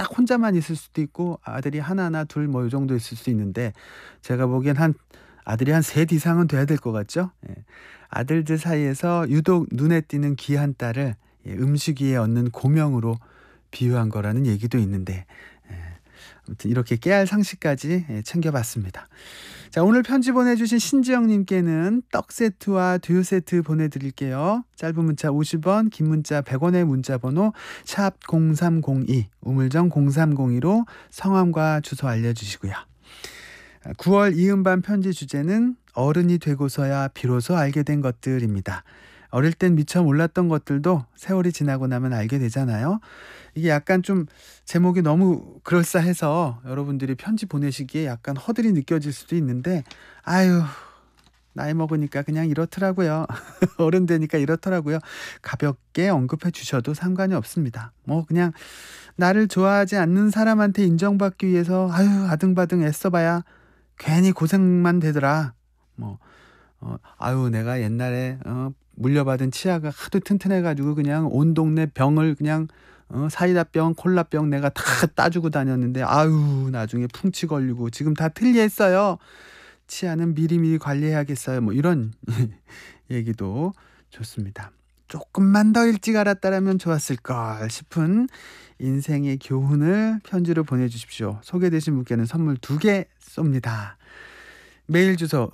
딱 혼자만 있을 수도 있고 아들이 하나나 둘 뭐 요 정도 있을 수 있는데 제가 보기엔 아들이 한 셋 이상은 돼야 될 것 같죠? 예. 아들들 사이에서 유독 눈에 띄는 귀한 딸을 음식 위에 얹는 고명으로 비유한 거라는 얘기도 있는데 아무튼 이렇게 깨알 상식까지 챙겨 봤습니다. 자, 오늘 편지 보내주신 신지영 님께는 떡 세트와 두유 세트 보내드릴게요. 짧은 문자 50원, 긴 문자 100원의 문자 번호 샵 0302, 우물정 0302로 성함과 주소 알려주시고요. 9월 이음반 편지 주제는 어른이 되고서야 비로소 알게 된 것들입니다. 어릴 땐 미처 몰랐던 것들도 세월이 지나고 나면 알게 되잖아요. 이게 약간 좀 제목이 너무 그럴싸해서 여러분들이 편지 보내시기에 약간 허들이 느껴질 수도 있는데 아유, 나이 먹으니까 그냥 이렇더라고요. 어른 되니까 이렇더라고요. 가볍게 언급해 주셔도 상관이 없습니다. 뭐 그냥 나를 좋아하지 않는 사람한테 인정받기 위해서 아유 아등바등 애써봐야 괜히 고생만 되더라. 뭐 아유 내가 옛날에 물려받은 치아가 하도 튼튼해가지고 그냥 온 동네 병을 그냥 사이다병 콜라병 내가 다 따주고 다녔는데 아유 나중에 풍치 걸리고 지금 다 틀리했어요. 치아는 미리미리 관리해야겠어요. 뭐 이런 얘기도 좋습니다. 조금만 더 일찍 알았다라면 좋았을걸 싶은 인생의 교훈을 편지로 보내주십시오. 소개되신 분께는 선물 2개 쏩니다. 메일 주소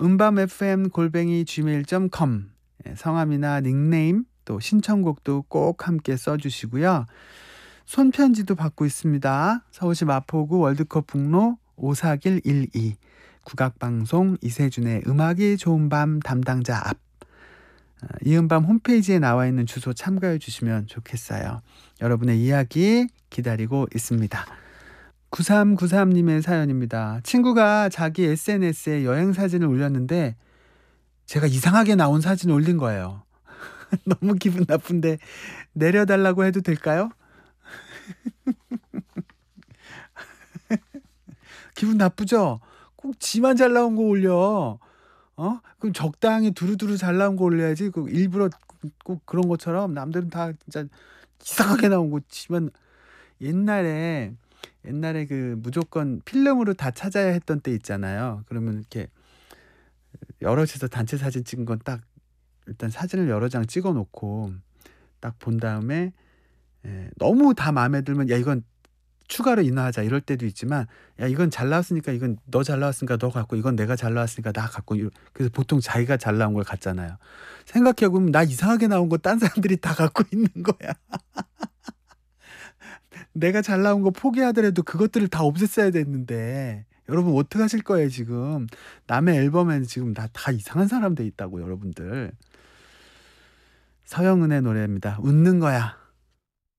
음밤fm@gmail.com, 성함이나 닉네임 또 신청곡도 꼭 함께 써주시고요. 손편지도 받고 있습니다. 서울시 마포구 월드컵 북로 54112, 국악방송 이세준의 음악이 좋은 밤 담당자 앞. 이음밤 홈페이지에 나와 있는 주소 참고해 주시면 좋겠어요. 여러분의 이야기 기다리고 있습니다. 9393님의 사연입니다. 친구가 자기 SNS에 여행 사진을 올렸는데 제가 이상하게 나온 사진을 올린 거예요. 너무 기분 나쁜데 내려달라고 해도 될까요? 기분 나쁘죠? 꼭 지만 잘 나온 거 올려. 그럼 적당히 두루두루 잘 나온 거 올려야지. 그 일부러 꼭 그런 것처럼 남들은 다 진짜 이상하게 나온 거 지만. 옛날에 그 무조건 필름으로 다 찾아야 했던 때 있잖아요. 그러면 이렇게 여럿이서 단체 사진 찍은 건 딱 일단 사진을 여러 장 찍어 놓고 딱 본 다음에 너무 다 마음에 들면 야 이건 추가로 인화하자 이럴 때도 있지만 야 이건 잘 나왔으니까 이건 너 잘 나왔으니까 너 갖고 이건 내가 잘 나왔으니까 나 갖고 그래서 보통 자기가 잘 나온 걸 갖잖아요. 생각해보면 나 이상하게 나온 거 딴 사람들이 다 갖고 있는 거야. 내가 잘 나온 거 포기하더라도 그것들을 다 없앴어야 됐는데 여러분 어떡하실 거예요 지금. 남의 앨범에는 지금 다 이상한 사람 돼 있다고 여러분들. 서영은의 노래입니다. 웃는 거야.